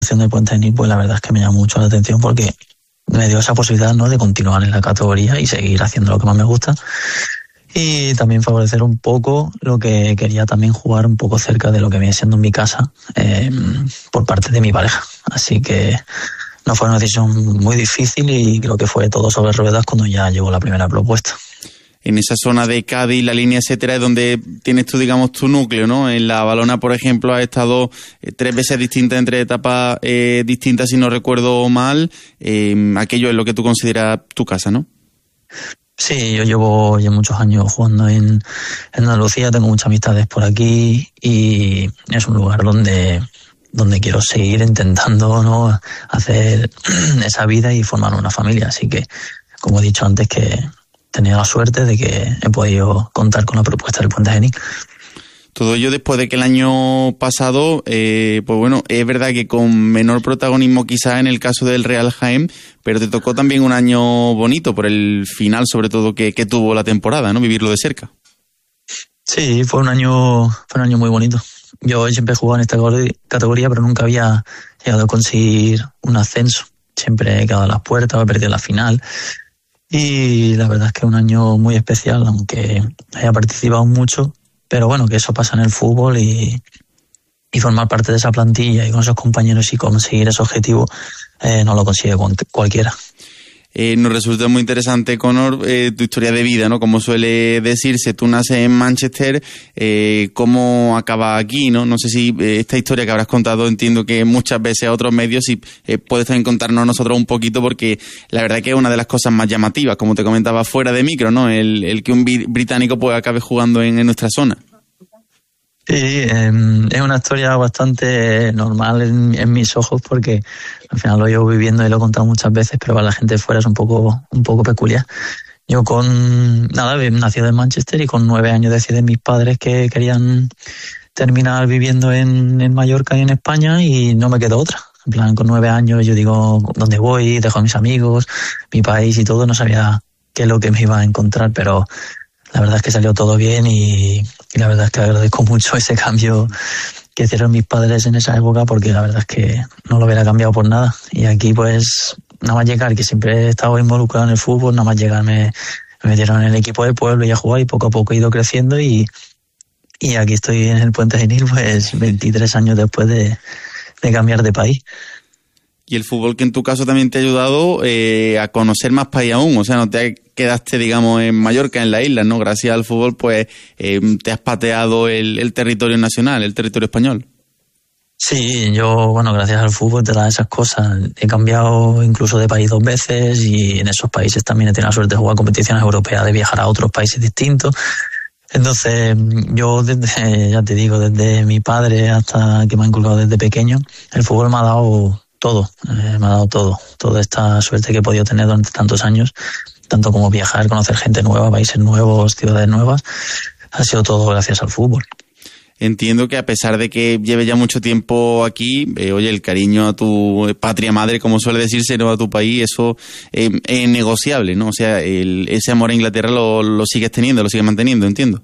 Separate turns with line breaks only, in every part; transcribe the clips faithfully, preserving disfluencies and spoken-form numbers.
opción del Puente Genil, pues la verdad es que me llama mucho la atención porque me dio esa posibilidad, ¿no?, de continuar en la categoría y seguir haciendo lo que más me gusta. Y también favorecer un poco lo que quería también jugar un poco cerca de lo que viene siendo en mi casa, eh, por parte de mi pareja. Así que no fue una decisión muy difícil y creo que fue todo sobre ruedas cuando ya llegó la primera propuesta.
En esa zona de Cádiz, la línea, etcétera, es donde tienes tú, digamos, tu núcleo, ¿no? En la Valona, por ejemplo, has estado eh, tres veces distintas, entre etapas eh, distintas, si no recuerdo mal. Eh, aquello es lo que tú consideras tu casa, ¿no?
Sí, yo llevo ya muchos años jugando en, en Andalucía, tengo muchas amistades por aquí y es un lugar donde, donde quiero seguir intentando, ¿no?, hacer esa vida y formar una familia. Así que, como he dicho antes, que he tenido la suerte de que he podido contar con la propuesta del Puente Genil.
Todo ello después de que el año pasado, eh, pues bueno, es verdad que con menor protagonismo quizás en el caso del Real Jaén, pero te tocó también un año bonito por el final, sobre todo, que, que tuvo la temporada, ¿no? Vivirlo de cerca.
Sí, fue un año, fue un año muy bonito. Yo siempre he jugado en esta categoría, pero nunca había llegado a conseguir un ascenso. Siempre he quedado a las puertas, he perdido la final. Y la verdad es que es un año muy especial, aunque haya participado mucho. Pero bueno, que eso pasa en el fútbol y, y formar parte de esa plantilla y con esos compañeros y conseguir ese objetivo eh, no lo consigue cualquiera.
Eh, nos resulta muy interesante, Conor, eh, tu historia de vida, ¿no? Como suele decirse, tú naces en Manchester, eh, ¿cómo acaba aquí, no? No sé si eh, esta historia que habrás contado, entiendo que muchas veces a otros medios, y eh, puedes también contarnos a nosotros un poquito, porque la verdad que es una de las cosas más llamativas, como te comentaba fuera de micro, ¿no? El, el que un británico pues acabe jugando en, en nuestra zona.
Sí, eh, es una historia bastante normal en, en mis ojos porque al final lo llevo viviendo y lo he contado muchas veces, pero para la gente de fuera es un poco, un poco peculiar. Yo con, nada, nací en Manchester y con nueve años decidí mis padres que querían terminar viviendo en, en Mallorca y en España y no me quedó otra. En plan, con nueve años yo digo, ¿dónde voy? Dejo a mis amigos, mi país y todo, no sabía qué es lo que me iba a encontrar, pero la verdad es que salió todo bien y, y la verdad es que agradezco mucho ese cambio que hicieron mis padres en esa época porque la verdad es que no lo hubiera cambiado por nada. Y aquí pues nada más llegar, que siempre he estado involucrado en el fútbol, nada más llegar me, me metieron en el equipo del pueblo y a jugar y poco a poco he ido creciendo y, y aquí estoy en el Puente Genil pues veintitrés años después de, de cambiar de país.
Y el fútbol que en tu caso también te ha ayudado eh, a conocer más país aún, o sea, no te quedaste, digamos, en Mallorca, en la isla, ¿no? Gracias al fútbol, pues, eh, te has pateado el, el territorio nacional, el territorio español.
Sí, yo, bueno, gracias al fútbol te da esas cosas. He cambiado incluso de país dos veces y en esos países también he tenido la suerte de jugar competiciones europeas, de viajar a otros países distintos. Entonces, yo desde, ya te digo, desde mi padre hasta que me ha inculcado desde pequeño, el fútbol me ha dado todo, eh, me ha dado todo, toda esta suerte que he podido tener durante tantos años, tanto como viajar, conocer gente nueva, países nuevos, ciudades nuevas, ha sido todo gracias al fútbol.
Entiendo que a pesar de que lleve ya mucho tiempo aquí, eh, oye, el cariño a tu patria madre, como suele decirse, no a tu país, eso eh, es negociable, ¿no? O sea, el, ese amor a Inglaterra lo, lo sigues teniendo, lo sigues manteniendo, entiendo.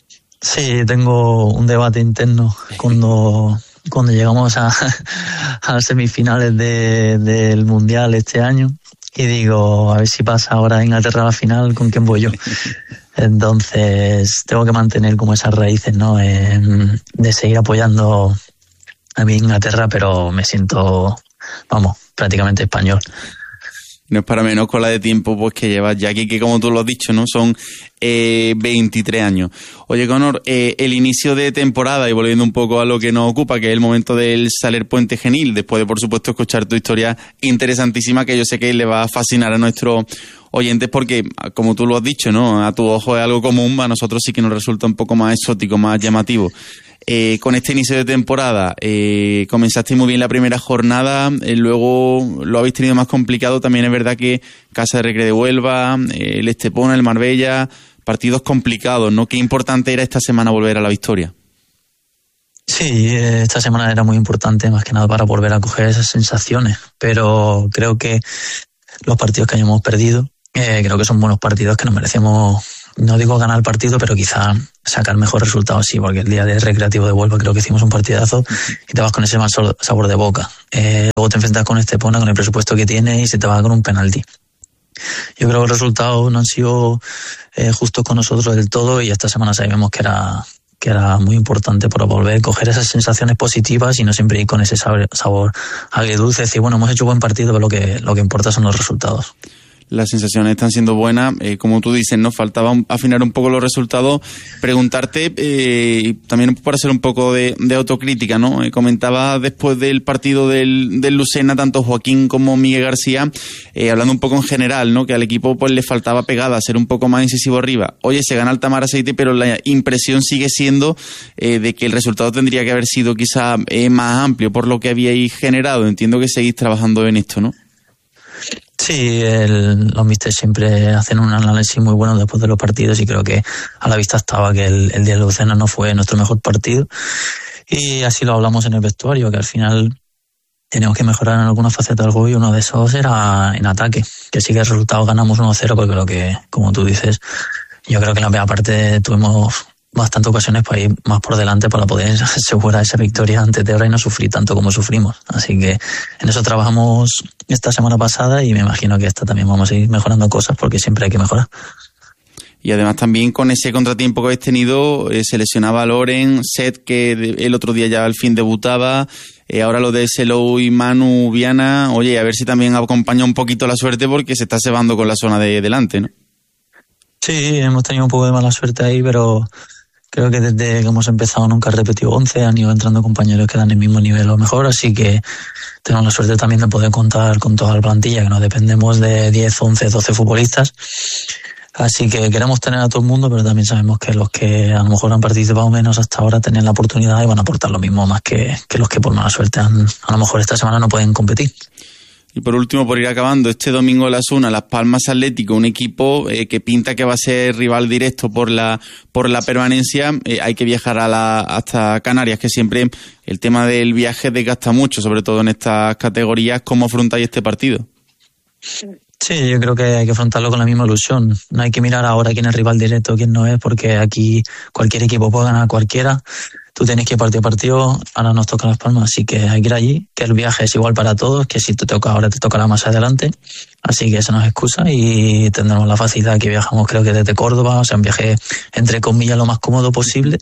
Sí, tengo un debate interno cuando... cuando llegamos a, a las semifinales de, del Mundial este año y digo, a ver si pasa ahora Inglaterra a la final, ¿con quién voy yo? Entonces tengo que mantener como esas raíces, ¿no? Eh, de seguir apoyando a mi Inglaterra, pero me siento, vamos, prácticamente español.
No es para menos con la de tiempo pues que llevas ya aquí, que como tú lo has dicho, ¿no? Son eh, veintitrés años. Oye, Conor, eh, el inicio de temporada, y volviendo un poco a lo que nos ocupa, que es el momento del Saler Puente Genil, después de, por supuesto, escuchar tu historia interesantísima, que yo sé que le va a fascinar a nuestros oyentes porque, como tú lo has dicho, ¿no? A tu ojo es algo común, a nosotros sí que nos resulta un poco más exótico, más llamativo. Eh, con este inicio de temporada, eh, comenzaste muy bien la primera jornada, eh, luego lo habéis tenido más complicado. También es verdad que Casa de Recre de Huelva, eh, el Estepona, el Marbella, partidos complicados, ¿no? Qué importante era esta semana volver a la victoria.
Sí, esta semana era muy importante, más que nada para volver a coger esas sensaciones, pero creo que los partidos que hayamos perdido, eh, creo que son buenos partidos que nos merecemos no digo ganar el partido, pero quizá sacar mejor resultado, sí, porque el día de Recreativo de Huelva creo que hicimos un partidazo y te vas con ese mal sabor de boca. Eh, luego te enfrentas con Estepona, con el presupuesto que tiene y se te va con un penalti. Yo creo que los resultados no han sido eh, justos con nosotros del todo y esta semana sabemos que era que era muy importante para volver a coger esas sensaciones positivas y no siempre ir con ese sabor, sabor agridulce, decir, bueno, hemos hecho buen partido, pero lo que, lo que importa son los resultados.
Las sensaciones están siendo buenas, eh, como tú dices, nos faltaba un, afinar un poco los resultados. Preguntarte, eh, también para hacer un poco de, de autocrítica, ¿no? Eh, comentaba después del partido del, del Lucena, tanto Joaquín como Miguel García, eh, hablando un poco en general, ¿no? Que al equipo pues le faltaba pegada, ser un poco más incisivo arriba. Oye, se gana el Tamar Aceite, pero la impresión sigue siendo eh, de que el resultado tendría que haber sido quizá eh, más amplio por lo que habíais generado. Entiendo que seguís trabajando en esto, ¿no?
Sí, el, los místers siempre hacen un análisis muy bueno después de los partidos y creo que a la vista estaba que el, el día de Lucena no fue nuestro mejor partido y así lo hablamos en el vestuario, que al final teníamos que mejorar en alguna faceta del juego y uno de esos era en ataque, que sí que el resultado ganamos uno cero, porque creo que, como tú dices, yo creo que en la primera parte tuvimos bastantes ocasiones para ir más por delante para poder asegurar esa victoria ante Tebra y no sufrir tanto como sufrimos. Así que en eso trabajamos esta semana pasada y me imagino que esta también vamos a ir mejorando cosas porque siempre hay que mejorar.
Y además también con ese contratiempo que habéis tenido, eh, se lesionaba Loren, Seth, que el otro día ya al fin debutaba, eh, ahora lo de Selou y Manu Viana. Oye, a ver si también acompaña un poquito la suerte porque se está cebando con la zona de delante, ¿no?
Sí, hemos tenido un poco de mala suerte ahí, pero creo que desde que hemos empezado nunca he repetido once, han ido entrando compañeros que dan el mismo nivel o mejor, así que tenemos la suerte también de poder contar con toda la plantilla, que no dependemos de diez, once, doce futbolistas. Así que queremos tener a todo el mundo, pero también sabemos que los que a lo mejor han participado menos hasta ahora tienen la oportunidad y van a aportar lo mismo más que, que los que por mala suerte han, a lo mejor esta semana no pueden competir.
Y por último, por ir acabando, este domingo Las Una, Las Palmas Atlético, un equipo eh, que pinta que va a ser rival directo por la por la permanencia. Eh, hay que viajar a la, hasta Canarias, que siempre el tema del viaje desgasta mucho, sobre todo en estas categorías. ¿Cómo afrontáis este partido?
Sí, yo creo que hay que afrontarlo con la misma ilusión. No hay que mirar ahora quién es rival directo, quién no es, porque aquí cualquier equipo puede ganar a cualquiera. Tú tienes que ir partido a partido, ahora nos toca Las Palmas, así que hay que ir allí, que el viaje es igual para todos, que si te toca ahora te tocará más adelante, así que eso no es excusa y tendremos la facilidad que viajamos creo que desde Córdoba, o sea un viaje entre comillas lo más cómodo posible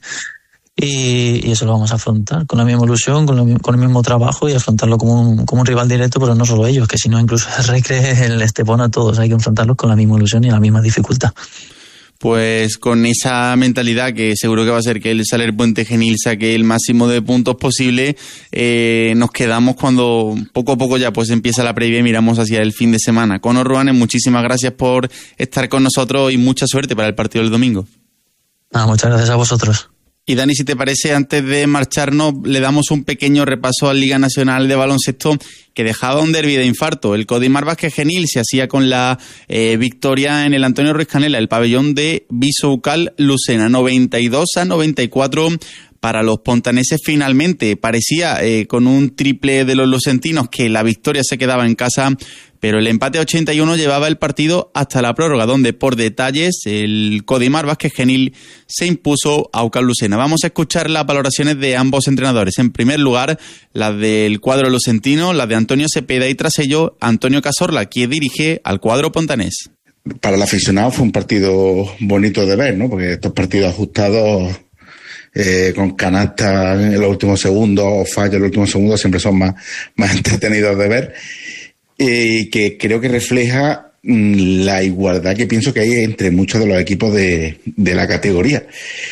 y, y eso lo vamos a afrontar con la misma ilusión, con, lo, con el mismo trabajo y afrontarlo como un, como un rival directo, pero no solo ellos, que si no incluso el Recre, el Estepona, todos hay que enfrentarlos con la misma ilusión y la misma dificultad.
Pues con esa mentalidad que seguro que va a ser que el Saler Puente Genil saque el máximo de puntos posible, eh, nos quedamos cuando poco a poco ya pues empieza la previa y miramos hacia el fin de semana. Conor Ruanes, muchísimas gracias por estar con nosotros y mucha suerte para el partido del domingo.
Ah, muchas gracias a vosotros.
Y Dani, si te parece, antes de marcharnos, le damos un pequeño repaso a la Liga Nacional de Baloncesto que dejaba un derbi de infarto. El Codimar Vázquez Genil se hacía con la eh, victoria en el Antonio Ruiz Canela, el pabellón de Bisoucal Lucena, noventa y dos a noventa y cuatro para los pontaneses. Finalmente parecía eh, con un triple de los lucentinos que la victoria se quedaba en casa, pero el empate a ochenta y uno llevaba el partido hasta la prórroga, donde por detalles el Codimar Vázquez Genil se impuso a Ucal Lucena. Vamos a escuchar las valoraciones de ambos entrenadores. En primer lugar, las del cuadro lucentino, las de Antonio Cepeda, y tras ello Antonio Cazorla, quien dirige al cuadro pontanés.
Para el aficionado fue un partido bonito de ver, ¿no? Porque estos partidos ajustados Eh, con canastas en los últimos segundos o fallos en los últimos segundos siempre son más, más entretenidos de ver, y que creo que refleja mmm, la igualdad que pienso que hay entre muchos de los equipos de, de la categoría.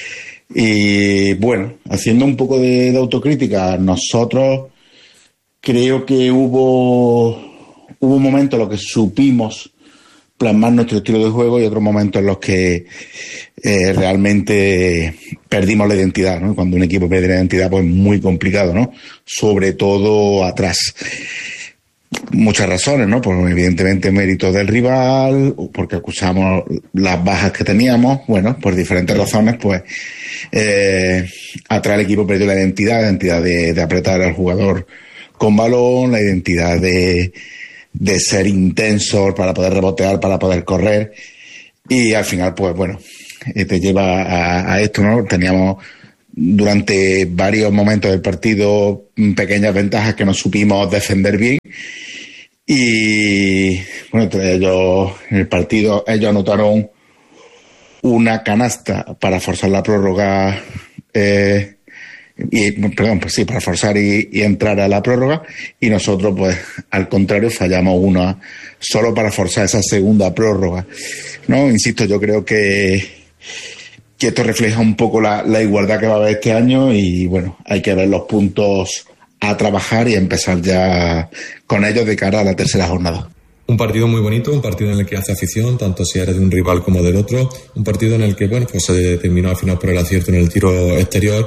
Y bueno, haciendo un poco de, de autocrítica, nosotros creo que hubo hubo un momento en los que supimos plasmar nuestro estilo de juego y otros momentos en los que eh, realmente perdimos la identidad, ¿no? Cuando un equipo pierde la identidad, pues es muy complicado, ¿no? Sobre todo atrás. Muchas razones, ¿no? Pues evidentemente méritos del rival, porque acusamos las bajas que teníamos, bueno, por diferentes razones, pues eh, atrás el equipo perdió la identidad, la identidad de, de apretar al jugador con balón, la identidad de de ser intensos para poder rebotear, para poder correr, y al final pues bueno, eh, te lleva a, a esto, ¿no? Teníamos durante varios momentos del partido pequeñas ventajas que no supimos defender bien. Y bueno, entre ellos, en el partido, ellos anotaron una canasta para forzar la prórroga, eh, y, perdón, pues sí, para forzar y, y entrar a la prórroga, y nosotros, pues, al contrario, fallamos una solo para forzar esa segunda prórroga, ¿no? Insisto, yo creo que, que esto refleja un poco la, la igualdad que va a haber este año, y bueno, hay que ver los puntos a trabajar y empezar ya con ellos de cara a la tercera jornada.
Un partido muy bonito, un partido en el que hace afición, tanto si eres de un rival como del otro. Un partido en el que, bueno, pues se terminó al final por el acierto en el tiro exterior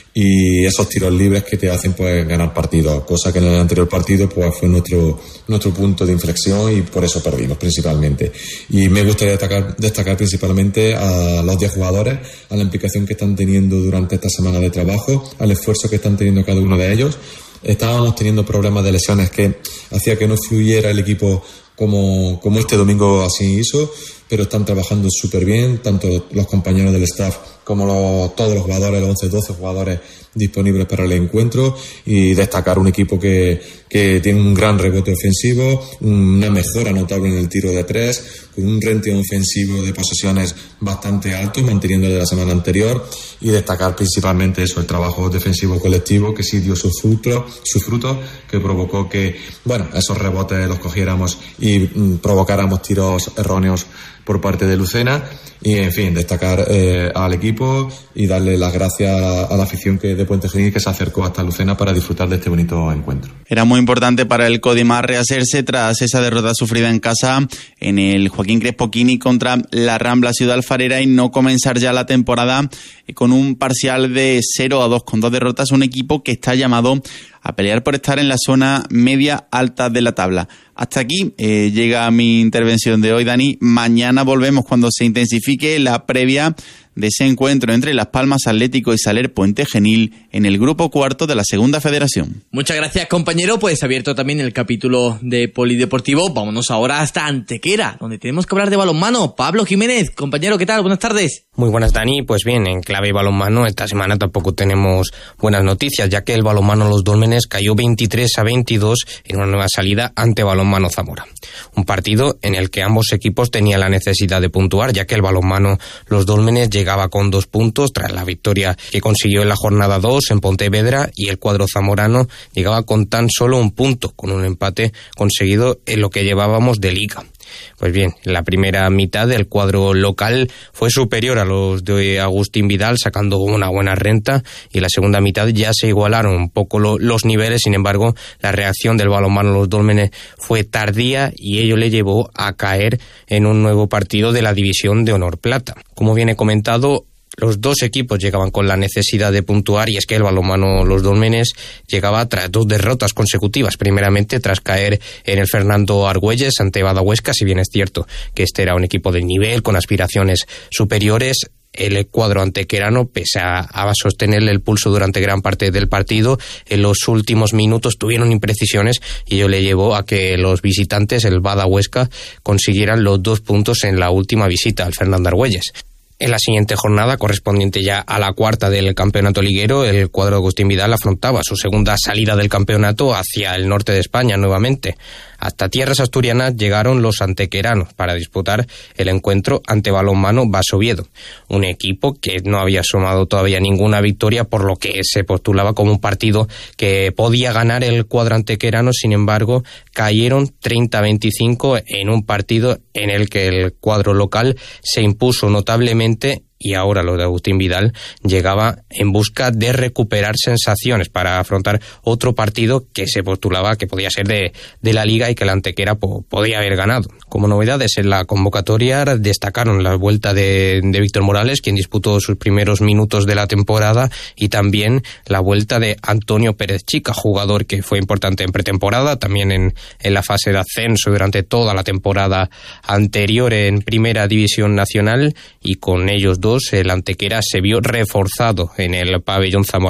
y esos tiros libres que te hacen, pues, ganar partidos. Cosa que en el anterior partido, pues, fue nuestro, nuestro punto de inflexión y por eso perdimos principalmente. Y me gustaría destacar, destacar principalmente a los diez jugadores, a la implicación que están teniendo durante esta semana de trabajo, al esfuerzo que están teniendo cada uno de ellos. Estábamos teniendo problemas de lesiones que hacía que no fluyera el equipo como, como este domingo así hizo, pero están trabajando súper bien, tanto los compañeros del staff como los, todos los jugadores, los once, doce jugadores disponibles para el encuentro, y destacar un equipo que, que tiene un gran rebote ofensivo, una mejora notable en el tiro de tres, con un ratio ofensivo de posesiones bastante alto, manteniendo el de la semana anterior, y destacar principalmente eso, el trabajo defensivo colectivo que sí dio sus frutos, sus frutos, que provocó que, bueno, esos rebotes los cogiéramos y mm, provocáramos tiros erróneos por parte de Lucena, y en fin, destacar eh, al equipo y darle las gracias a la afición que de Puente Genil que se acercó hasta Lucena para disfrutar de este bonito encuentro.
Era muy importante para el Codimar rehacerse tras esa derrota sufrida en casa en el Joaquín Crespo Quini contra la Rambla Ciudad Alfarera y no comenzar ya la temporada con un parcial de cero a dos, con dos derrotas, un equipo que está llamado a pelear por estar en la zona media alta de la tabla. Hasta aquí eh, llega mi intervención de hoy, Dani. Mañana volvemos cuando se intensifique la previa de ese encuentro entre Las Palmas Atlético y Saler Puente Genil en el grupo cuarto de la Segunda Federación.
Muchas gracias, compañero. Pues abierto también el capítulo de Polideportivo. Vámonos ahora hasta Antequera, donde tenemos que hablar de balonmano. Pablo Jiménez, compañero, ¿qué tal? Buenas tardes.
Muy buenas, Dani. Pues bien, en clave balonmano esta semana tampoco tenemos buenas noticias, ya que el balonmano Los Dólmenes cayó veintitrés a veintidós en una nueva salida ante balonmano Zamora. Un partido en el que ambos equipos tenían la necesidad de puntuar, ya que el balonmano Los Dólmenes llegaba con dos puntos tras la victoria que consiguió en la jornada dos en Pontevedra, y el cuadro zamorano llegaba con tan solo un punto, con un empate conseguido en lo que llevábamos de liga. Pues bien, la primera mitad del cuadro local fue superior a los de Agustín Vidal, sacando una buena renta, y la segunda mitad ya se igualaron un poco lo, los niveles. Sin embargo, la reacción del balonmano Los Dólmenes fue tardía y ello le llevó a caer en un nuevo partido de la División de Honor Plata. Como viene comentado, los dos equipos llegaban con la necesidad de puntuar, y es que el balonmano Los Dólmenes llegaba tras dos derrotas consecutivas, primeramente tras caer en el Fernando Argüelles ante Bada Huesca. Si bien es cierto que este era un equipo de nivel con aspiraciones superiores, el cuadro antequerano, pese a, a sostenerle el pulso durante gran parte del partido, en los últimos minutos tuvieron imprecisiones, y ello le llevó a que los visitantes, el Bada Huesca, consiguieran los dos puntos en la última visita al Fernando Argüelles. En la siguiente jornada, correspondiente ya a la cuarta del campeonato liguero, el cuadro de Agustín Vidal afrontaba su segunda salida del campeonato hacia el norte de España nuevamente. Hasta tierras asturianas llegaron los antequeranos para disputar el encuentro ante balonmano Basoviedo, un equipo que no había sumado todavía ninguna victoria, por lo que se postulaba como un partido que podía ganar el cuadro antequerano. Sin embargo, cayeron treinta a veinticinco en un partido en el que el cuadro local se impuso notablemente, y ahora lo de Agustín Vidal llegaba en busca de recuperar sensaciones para afrontar otro partido que se postulaba que podía ser de, de la Liga y que la Antequera po, podía haber ganado. Como novedades en la convocatoria destacaron la vuelta de, de Víctor Morales, quien disputó sus primeros minutos de la temporada, y también la vuelta de Antonio Pérez Chica, jugador que fue importante en pretemporada, también en, en la fase de ascenso durante toda la temporada anterior en Primera División Nacional, y con ellos dos el Antequera se vio reforzado en el pabellón zamorano.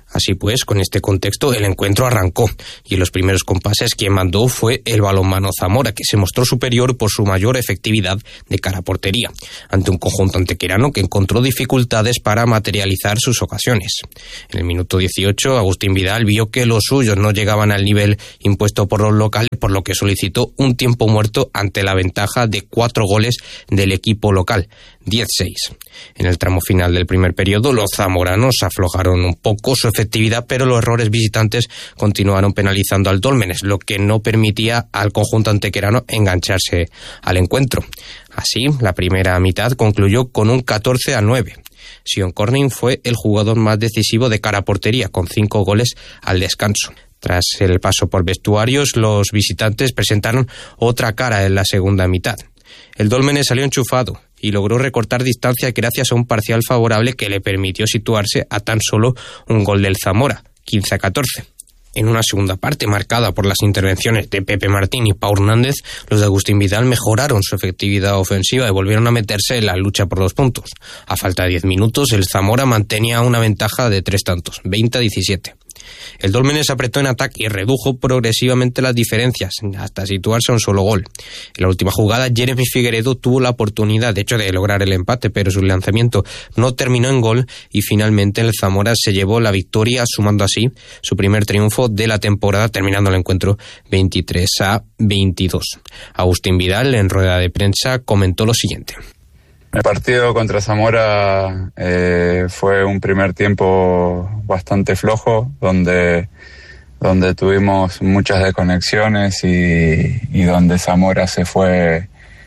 Así pues, con este contexto, el encuentro arrancó y en los primeros compases quien mandó fue el Balonmano Zamora, que se mostró superior por su mayor efectividad de cara a portería, ante un conjunto antequerano que encontró dificultades para materializar sus ocasiones. En el minuto dieciocho, Agustín Vidal vio que los suyos no llegaban al nivel impuesto por los locales, por lo que solicitó un tiempo muerto ante la ventaja de cuatro goles del equipo local, diez seis. En el tramo final del primer periodo, los zamoranos aflojaron un poco su efectividad, pero los errores visitantes continuaron penalizando al Dólmenes, lo que no permitía al conjunto antequerano engancharse al encuentro. Así, la primera mitad concluyó con un catorce a nueve. Sion Corning fue el jugador más decisivo de cara a portería, con cinco goles al descanso. Tras el paso por vestuarios, los visitantes presentaron otra cara en la segunda mitad. El Dólmenes salió enchufado y logró recortar distancia gracias a un parcial favorable que le permitió situarse a tan solo un gol del Zamora, quince a catorce. En una segunda parte marcada por las intervenciones de Pepe Martín y Pau Hernández, los de Agustín Vidal mejoraron su efectividad ofensiva y volvieron a meterse en la lucha por los puntos. A falta de diez minutos, el Zamora mantenía una ventaja de tres tantos, veinte a diecisiete. El Dólmenes apretó en ataque y redujo progresivamente las diferencias, hasta situarse a un solo gol. En la última jugada, Jeremy Figueredo tuvo la oportunidad, de hecho, de lograr el empate, pero su lanzamiento no terminó en gol y finalmente el Zamora se llevó la victoria, sumando así su primer triunfo de la temporada, terminando el encuentro veintitrés a veintidós. Agustín Vidal, en rueda de prensa, comentó lo siguiente.
El partido contra Zamora eh, fue un primer tiempo bastante flojo, donde, donde tuvimos muchas desconexiones y, y donde Zamora se fue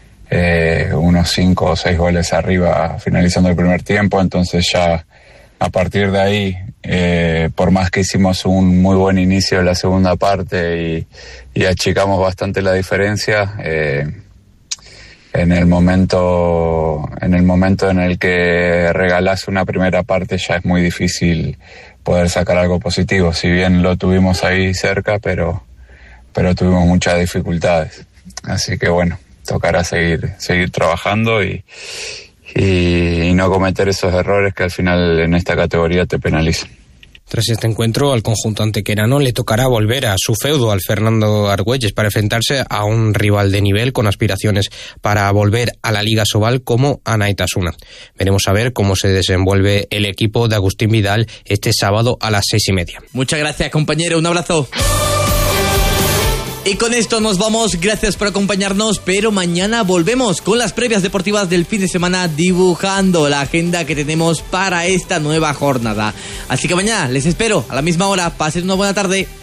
eh, unos cinco o seis goles arriba finalizando el primer tiempo. Entonces ya a partir de ahí, eh, por más que hicimos un muy buen inicio en la segunda parte y, y achicamos bastante la diferencia, eh, En el momento, en el momento en el que regalás una primera parte ya es muy difícil poder sacar algo positivo. Si bien lo tuvimos ahí cerca, pero, pero tuvimos muchas dificultades. Así que bueno, tocará seguir, seguir trabajando y, y, y no cometer esos errores que al final en esta categoría te penalizan.
Tras este encuentro, al conjunto antequerano le tocará volver a su feudo al Fernando Argüelles para enfrentarse a un rival de nivel con aspiraciones para volver a la Liga Sobal como Anaitasuna. Veremos a ver cómo se desenvuelve el equipo de Agustín Vidal este sábado a las seis y media.
Muchas gracias, compañero. Un abrazo. Y con esto nos vamos, gracias por acompañarnos, pero mañana volvemos con las previas deportivas del fin de semana, dibujando la agenda que tenemos para esta nueva jornada. Así que mañana les espero a la misma hora, pasen una buena tarde.